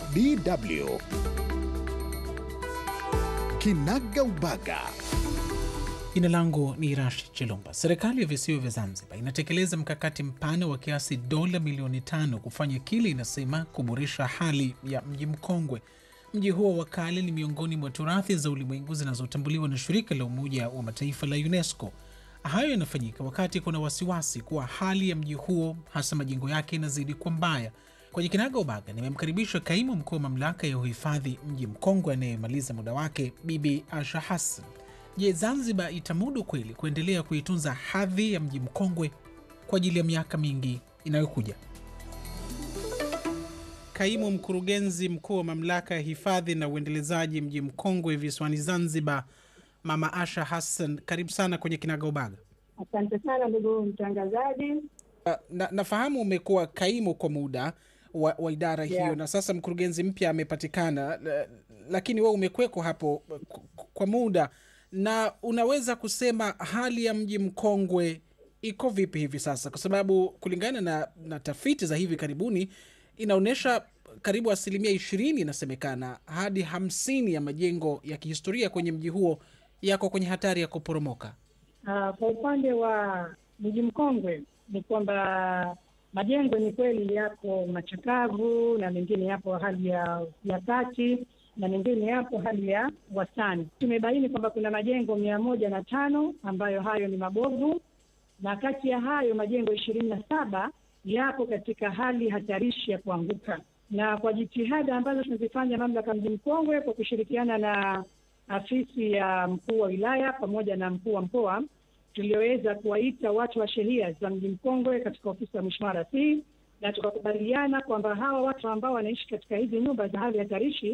DW Kinaga Ubaga. Jina langu ni Rashid Chilumba. Serikali ya visiwa vya Zanzibar inatekeleza mkakati mpana wa kiasi dola milioni 5 kufanya kile inasema kuboresha hali ya mji mkongwe. Mji huo wa kale ni miongoni mwa turathi za ulimwengu zinazotambuliwa na shirika la Umoja wa Mataifa la UNESCO. Hayo yanafanyika wakati kuna wasiwasi kuwa hali ya mji huo, hasa majengo yake, inazidi kuwa mbaya. Kwenye Kinaga Ubaga nimemkaribisha kaimu mkuu wa mamlaka ya uhifadhi mji mkongwe anayemaliza muda wake, Bibi Asha Hassan. Je, Zanzibar itamudu kweli kuendelea kuitunza hadhi ya mji mkongwe kwa ajili ya miaka mingi inayokuja? Kaimu mkurugenzi mkuu wa mamlaka ya hifadhi na uendelezaji mji mkongwe visiwani Zanzibar, Mama Asha Hassan, karibu sana kwenye Kinaga Ubaga. Asante sana ndugu mtangazaji. Nafahamu umekuwa kaimu kwa muda wa idara hiyo, na sasa mkurugenzi mpya amepatikana, lakini wewe umekweko hapo kwa muda, na unaweza kusema hali ya mji mkongwe iko vipi hivi sasa? Kwa sababu kulingana na tafiti za hivi karibuni inaonyesha karibu 20% inasemekana hadi 50 ya majengo ya kihistoria kwenye mji huo yako kwenye hatari ya kuporomoka. Kwa upande wa mji mkongwe ni kwamba majengo ni kweli yako machakavu, na mengine yapo hali ya kati, na mengine yapo hali ya wastani. Tumebaini kwamba kuna majengo 105 ambayo hayo ni mabovu, na kati ya hayo majengo 27 yapo katika hali hatarishi ya kuanguka. Na kwa jitihada ambazo tunazifanya mamlaka mji mkongwe kwa kushirikiana na afisi ya mkuu wa wilaya pamoja na mkuu wa mkoa, tulioweza kuwaita watu wa sheria za mji mkongwe katika ofisi ya Mheshimiwa Rais, na tukakubaliana kwamba hawa watu ambao wanaishi katika hizi nyumba za hali hatarishi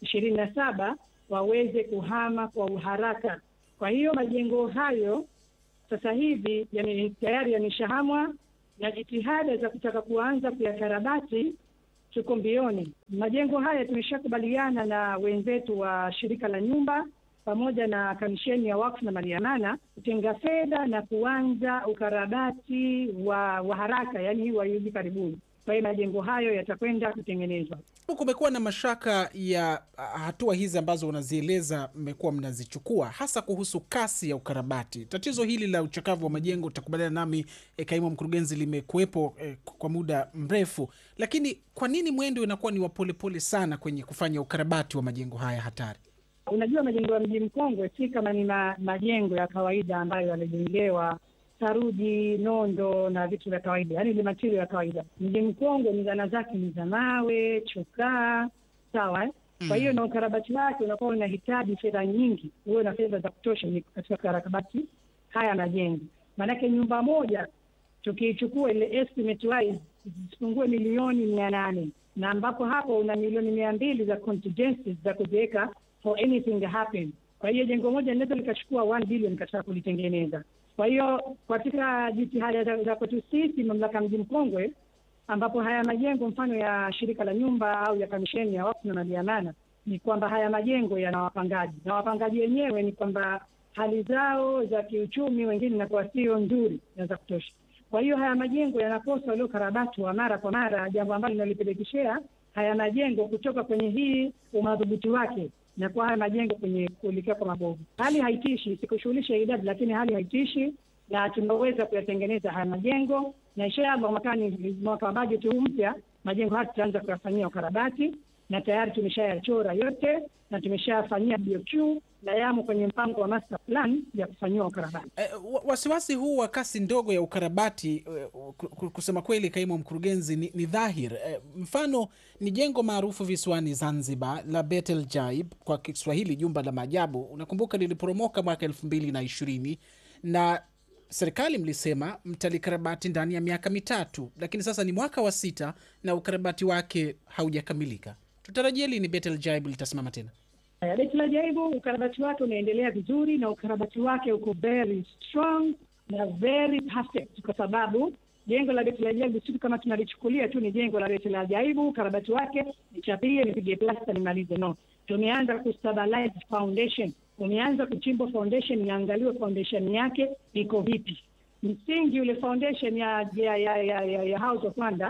27 waweze kuhama kwa uharaka. Kwa hiyo majengo hayo sasa hivi tayari yameshahamwa, na jitihada za kutaka kuanza kuyakarabati tuko mbioni. Majengo haya tumeshakubaliana na wenzetu wa shirika la nyumba pamoja na kamisheni ya wakfu na maliamana kutenga fedha na kuanza ukarabati wa haraka, yani wa hivi karibuni. Kwa hiyo majengo hayo yatakwenda kutengenezwa. Kumekuwa na mashaka ya hatua hizi ambazo unazieleza mmekuwa mnazichukua, hasa kuhusu kasi ya ukarabati. Tatizo hili la uchakavu wa majengo, utakubaliana nami kaimu mkurugenzi, limekuwepo kwa muda mrefu, lakini kwa nini mwendo unakuwa ni wa polepole sana kwenye kufanya ukarabati wa majengo haya hatari? Unajua, majengo ya mji mkongwe si kama ni majengo ya kawaida ambayo yalijengewa saruji, nondo na vitu vya kawaida, yani ni material ya kawaida. Mji mkongwe ni zana zake ni za mawe, chokaa, sawa. Kwa hiyo na ukarabati wake unakuwa unahitaji fedha nyingi, uwe na fedha za kutosha katika ukarabati haya majengo. Maanake nyumba moja tukiichukua ile estimate wise isipungue milioni 800, na ambapo hapo una milioni 200 za contingencies za kuweka for anything to happen. Kwa hiyo jengo moja linaweza likachukua 1 billion katika kulitengeneza. Kwa hiyo katika jitihada za kwetu sisi mamlaka mji mkongwe, ambapo haya majengo mfano ya shirika la nyumba au ya kamisheni ya wakfu na maliamana, ni kwamba haya majengo yana wapangaji, na wapangaji wenyewe ni kwamba hali zao za kiuchumi wengine inakuwa sio nzuri na za kutosha. Kwa hiyo haya majengo yanakosa ule ukarabati wa mara kwa mara, jambo ambalo linalipelekeshea haya majengo kutoka kwenye hii umadhubuti wake na kwa haya majengo kwenye kuelekea kwa mabovu. Hali haitishi, sikushughulisha idadi, lakini hali haitishi, na tunaweza kuyatengeneza haya majengo, na inshallah mwaka wa bajeti mpya majengo haya tutaanza kuyafanyia ukarabati, na tayari tumeshayachora yote na tumeshafanyia BOQ na yamo kwenye mpango wa master plan ya kufanyia ukarabati. Wasiwasi huu wa kasi ndogo ya ukarabati, kusema kweli kaimu mkurugenzi, ni dhahir. Mfano ni jengo maarufu visiwani Zanzibar la Betel Jaib, kwa Kiswahili jumba la maajabu. Unakumbuka liliporomoka mwaka 2020 na serikali mlisema mtalikarabati ndani ya miaka 3, lakini sasa ni mwaka wa 6 na ukarabati wake haujakamilika. Tutarajia lini Betel Jaib litasimama tena? Betel Jaib ukarabati wake unaendelea vizuri, na ukarabati wake uko very strong na very perfect, kwa sababu jengo la Betel Jaib sisi kama tunalichukulia tu ni jengo la Betel Jaib, ukarabati wake nichapie nipige plasta nimalize. No, tumeanza kustabilize foundation, tumeanza kuchimba foundation, niangaliwe foundation yake iko vipi. Msingi ule foundation ya House of Wonder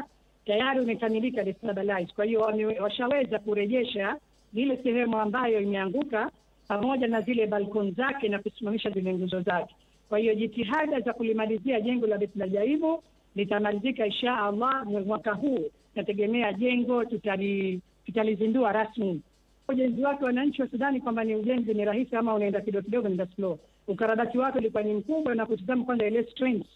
tayari umekamilika destabilize. Kwa hiyo washaweza kurejesha ile sehemu ambayo imeanguka pamoja na zile balkoni zake na kusimamisha zile nguzo zake. Kwa hiyo jitihada za kulimalizia jengo la Beit Najaibu litamalizika insha Allah mwaka huu. Nategemea jengo tutalizindua rasmi. Ujenzi wake, wananchi wasidhani kwamba ni ujenzi ni rahisi ama unaenda kidogo kidogo, ni slow. Ukarabati wake ulikuwa ni mkubwa na kutizama kwanza ile strength.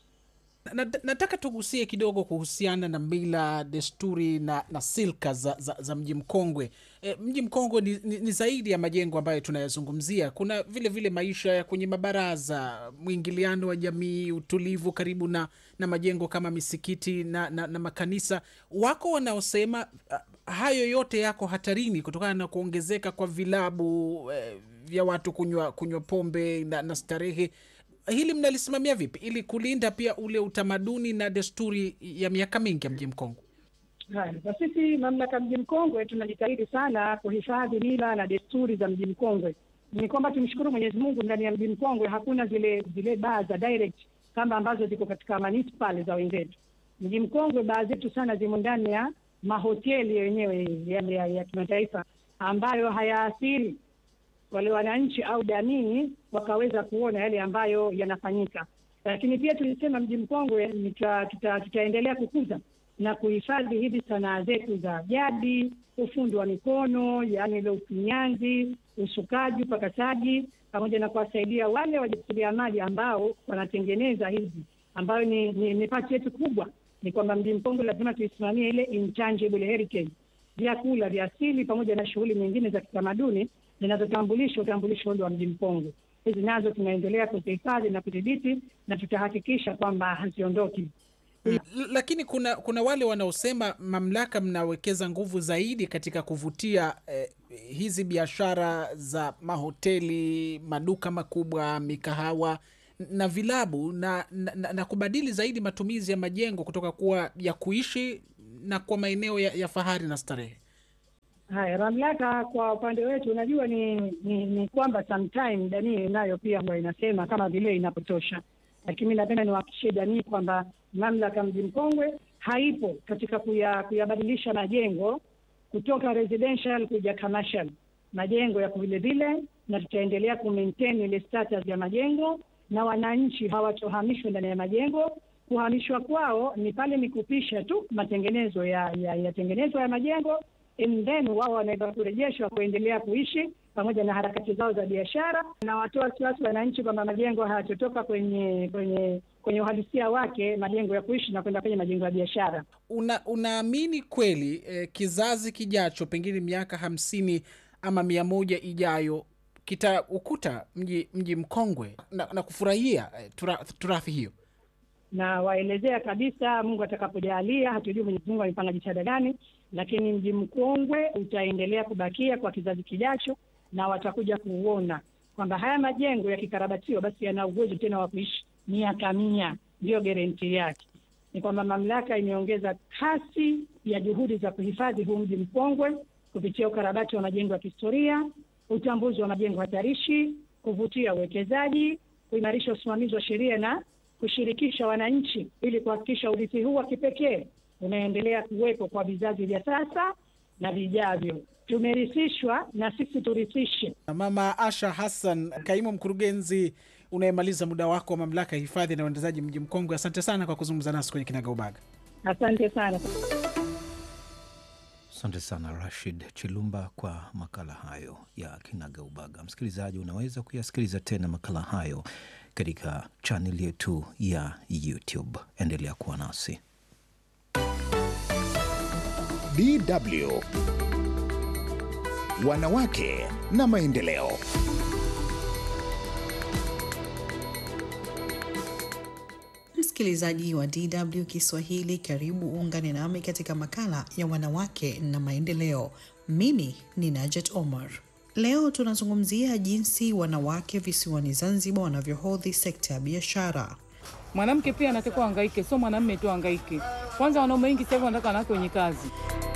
Nataka tugusie kidogo kuhusiana na mila, desturi na silka za mji mkongwe. Mji mkongwe ni zaidi ya majengo ambayo tunayazungumzia. Kuna vile maisha ya kwenye mabaraza, mwingiliano wa jamii, utulivu karibu na majengo kama misikiti na makanisa. Wako wanaosema hayo yote yako hatarini kutokana na kuongezeka kwa vilabu vya watu kunywa pombe na starehe. Hili mnalisimamia vipi ili kulinda pia ule utamaduni na desturi ya miaka mingi ya mji mkongwe? Kwa sisi mamlaka mji mkongwe tunajitahidi sana kuhifadhi mila na desturi za mji mkongwe. Ni kwamba tumshukuru Mwenyezi Mungu, ndani ya mji mkongwe hakuna zile baa za direct kama ambazo ziko katika municipal za wenzetu. Mji mkongwe baa zetu sana zimo ndani ya mahoteli yenyewe ya kimataifa ambayo hayaathiri wale wananchi au jamii wakaweza kuona yale ambayo yanafanyika. Lakini pia tulisema mji mkongwe tutaendelea kukuza na kuhifadhi hizi sanaa zetu za jadi, ufundi wa mikono, yani ile ufinyanzi, usukaji, upakasaji, pamoja na kuwasaidia wale wajasiriamali ambao wanatengeneza hizi, ambayo ni pati yetu kubwa. Ni kwamba mji mkongwe lazima tuisimamie ile intangible heritage, vyakula vya asili pamoja na shughuli nyingine za kitamaduni zinazotambulisha utambulisho wa mji mkongwe. Hizi nazo tunaendelea kuzihifadhi na kudhibiti na tutahakikisha kwamba haziondoki. Lakini kuna wale wanaosema mamlaka mnawekeza nguvu zaidi katika kuvutia hizi biashara za mahoteli, maduka makubwa, mikahawa na vilabu na kubadili zaidi matumizi ya majengo kutoka kuwa ya kuishi na kwa maeneo ya fahari na starehe. Haya, mamlaka kwa upande wetu unajua ni kwamba sometime jamii nayo pia huwa inasema kama vile inapotosha. Lakini napenda niwahakikishie jamii kwamba mamlaka mji mkongwe haipo katika kuyabadilisha majengo kutoka residential kuja commercial. Majengo yako vile na tutaendelea kumaintain ile status ya majengo, na wananchi hawatohamishwa ndani ya majengo. Kuhamishwa kwao ni pale ni kupisha tu matengenezo ya tengenezo ya majengo, and then wao wanaweza kurejeshwa kuendelea kuishi pamoja na harakati zao za biashara. Na watoa wasiwasi wananchi kwamba majengo hayatotoka kwenye uhalisia wake, majengo ya kuishi na kwenda kwenye majengo ya biashara. Unaamini kweli kizazi kijacho, pengine miaka 50 ama 100 ijayo, kitaukuta mji mkongwe na kufurahia turathi hiyo? Na waelezea kabisa, Mungu atakapojalia, hatujui Mwenyezi Mungu amepanga jitihada gani, lakini mji mkongwe utaendelea kubakia kwa kizazi kijacho, na watakuja kuona kwamba haya majengo yakikarabatiwa basi yana uwezo tena wa kuishi miaka 100. Ndio guarantee yake. Ni kwamba mamlaka imeongeza kasi ya juhudi za kuhifadhi huu mji mkongwe kupitia ukarabati wa majengo ya kihistoria, utambuzi wa majengo hatarishi, kuvutia uwekezaji, kuimarisha usimamizi wa sheria na kushirikisha wananchi ili kuhakikisha urithi huu wa kipekee unaendelea kuwepo kwa vizazi vya sasa na vijavyo. Tumerithishwa na sisi turithishe. Mama Asha Hassan, kaimu mkurugenzi unayemaliza muda wako wa mamlaka ya hifadhi na uendelezaji mji mkongwe, asante sana kwa kuzungumza nasi kwenye Kinagaubaga. Asante sana. Asante sana Rashid Chilumba kwa makala hayo ya Kinagaubaga. Msikilizaji, unaweza kuyasikiliza tena makala hayo katika channel yetu ya YouTube. Endelea kuwa nasi. DW Wanawake na Maendeleo. Msikilizaji wa DW Kiswahili, karibu uungane nami katika makala ya Wanawake na Maendeleo. Mimi ni Najet Omar. Leo tunazungumzia jinsi wanawake visiwani Zanzibar wanavyohodhi sekta ya biashara. Mwanamke pia anatakiwa hangaike, sio mwanamume tu hangaike. Kwanza wanaume wengi sasa wanataka wanawake wenye kazi.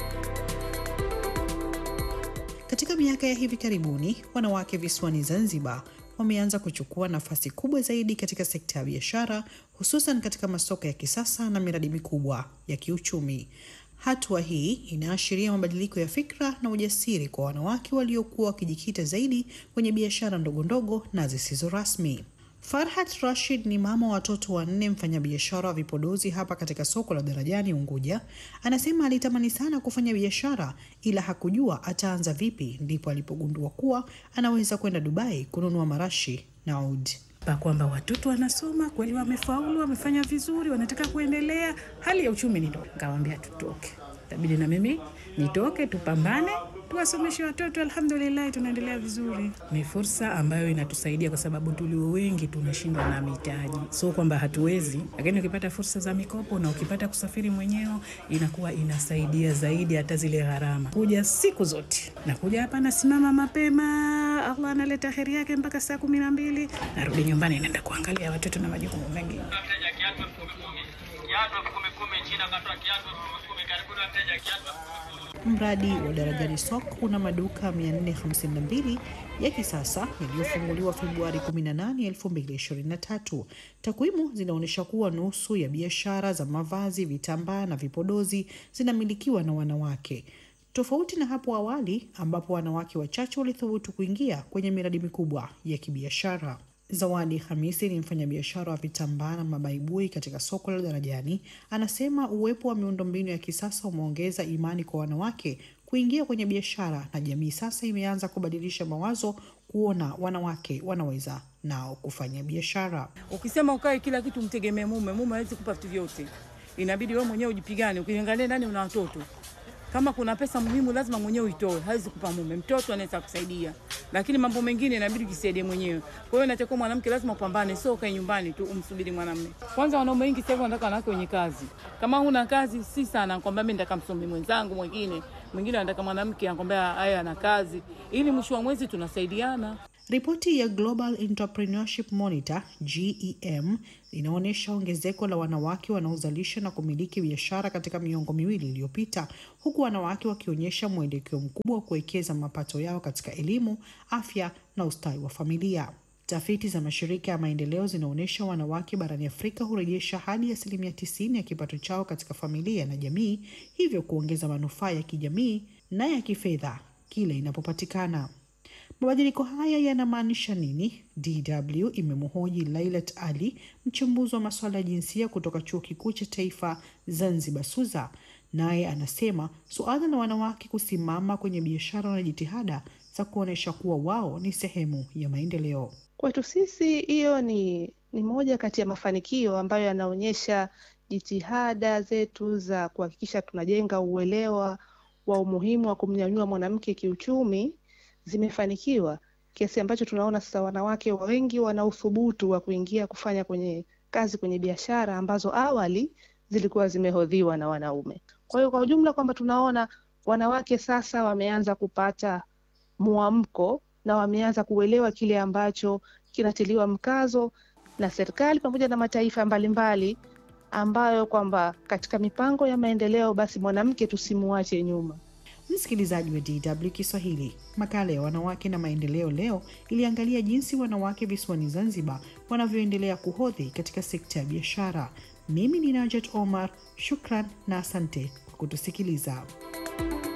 Katika miaka ya hivi karibuni, wanawake visiwani Zanzibar wameanza kuchukua nafasi kubwa zaidi katika sekta ya biashara, hususan katika masoko ya kisasa na miradi mikubwa ya kiuchumi. Hatua hii inaashiria mabadiliko ya fikra na ujasiri kwa wanawake waliokuwa wakijikita zaidi kwenye biashara ndogondogo na zisizo rasmi. Farhat Rashid ni mama wa watoto 4, mfanyabiashara wa vipodozi hapa katika soko la Darajani Unguja. Anasema alitamani sana kufanya biashara ila hakujua ataanza vipi, ndipo alipogundua kuwa anaweza kwenda Dubai kununua marashi na oud. Kwamba watoto wanasoma kweli, wamefaulu, wamefanya vizuri, wanataka kuendelea, hali ya uchumi ni ndogo. Nikamwambia tutoke, itabidi na mimi nitoke, tupambane, tuwasomeshe watoto. Alhamdulillah tunaendelea vizuri. Ni fursa ambayo inatusaidia kwa sababu tulio wengi tunashindwa na mitaji, so kwamba hatuwezi, lakini ukipata fursa za mikopo na ukipata kusafiri mwenyewe inakuwa inasaidia zaidi hata zile gharama. Kuja siku zote na kuja hapa nasimama mapema, Allah analeta heri yake mpaka saa 12, narudi nyumbani naenda kuangalia watoto na majukumu mengine. Mradi wa Darajani Soko una maduka 452 ya kisasa yaliyofunguliwa Februari 18, 2023. Takwimu zinaonyesha kuwa nusu ya biashara za mavazi, vitambaa na vipodozi zinamilikiwa na wanawake. Tofauti na hapo awali ambapo wanawake wachache walithubutu kuingia kwenye miradi mikubwa ya kibiashara. Zawadi Hamisi ni mfanyabiashara wa vitambaa na mabaibui katika soko la Darajani. Anasema uwepo wa miundombinu ya kisasa umeongeza imani kwa wanawake kuingia kwenye biashara, na jamii sasa imeanza kubadilisha mawazo kuona wanawake wanaweza nao kufanya biashara. Ukisema ukae kila kitu mtegemee mume hawezi kupa vitu vyote. Inabidi wewe mwenyewe ujipigane. Ukiangalia ndani una watoto. Kama kuna pesa muhimu lazima mwenyewe uitoe, hawezi kupa mume. Mtoto anaweza kusaidia, lakini mambo mengine inabidi ujisaidie mwenyewe. Kwa hiyo inatakiwa mwanamke lazima upambane, sio kae nyumbani tu umsubiri mwanamume. Kwanza wanaume wengi sasa wanataka wanawake wenye kazi. Kama huna kazi si sana kwamba mimi nataka msomi mwenzangu mwingine anataka mwanamke anakwambia haya ana kazi, ili mwisho wa mwezi tunasaidiana. Ripoti ya Global Entrepreneurship Monitor GEM inaonyesha ongezeko la wanawake wanaozalisha na kumiliki biashara katika miongo miwili iliyopita, huku wanawake wakionyesha mwelekeo mkubwa wa kuwekeza mapato yao katika elimu, afya na ustawi wa familia. Tafiti za mashirika ya maendeleo zinaonyesha wanawake barani Afrika hurejesha hadi 90% ya kipato chao katika familia na jamii, hivyo kuongeza manufaa ya kijamii na ya kifedha kile inapopatikana. Mabadiliko haya yanamaanisha nini? DW imemhoji Lailat Ali, mchambuzi wa masuala ya jinsia kutoka Chuo Kikuu cha Taifa Zanzibar SUZA. Naye anasema suala la wanawake kusimama kwenye biashara na jitihada za kuonesha kuwa wao ni sehemu ya maendeleo. Kwetu sisi hiyo ni moja kati ya mafanikio ambayo yanaonyesha jitihada zetu za kuhakikisha tunajenga uelewa wa umuhimu wa kumnyanyua mwanamke kiuchumi zimefanikiwa, kiasi ambacho tunaona sasa wanawake wengi wana uthubutu wa kuingia kufanya kwenye biashara ambazo awali zilikuwa zimehodhiwa na wanaume. Kwa hiyo kwa ujumla kwamba tunaona wanawake sasa wameanza kupata muamko na wameanza kuelewa kile ambacho kinatiliwa mkazo na serikali pamoja na mataifa mbalimbali, ambayo kwamba katika mipango ya maendeleo basi mwanamke tusimuache nyuma. Msikilizaji wa DW Kiswahili, makala ya wanawake na maendeleo leo iliangalia jinsi wanawake visiwani Zanzibar wanavyoendelea kuhodhi katika sekta ya biashara. Mimi ni Najat Omar, shukran na asante kwa kutusikiliza.